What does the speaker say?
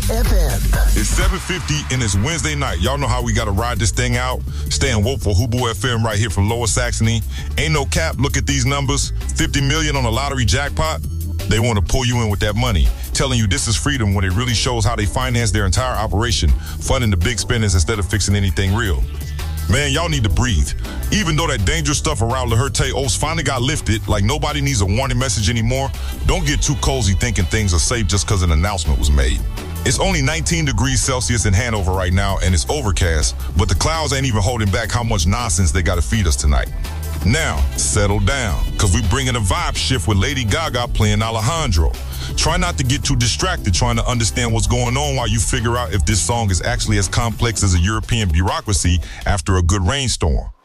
FM. It's 7:50 and it's Wednesday night. Y'all know how we got to ride this thing out. Staying woke for Hubo FM right here from Lower Saxony. Ain't no cap. Look at these numbers. 50 million on a lottery jackpot. They want to pull you in with that money, telling you this is freedom when it really shows how they finance their entire operation, funding the big spenders instead of fixing anything real. Man, y'all need to breathe. Even though that dangerous stuff around Leherte Oaks finally got lifted, like nobody needs a warning message anymore, don't get too cozy thinking things are safe just because an announcement was made. It's only 19 degrees Celsius in Hanover right now, and it's overcast, but the clouds ain't even holding back how much nonsense they got to feed us tonight. Now, settle down, because we bringing a vibe shift with Lady Gaga playing Alejandro. Try not to get too distracted trying to understand what's going on while you figure out if this song is actually as complex as a European bureaucracy after a good rainstorm.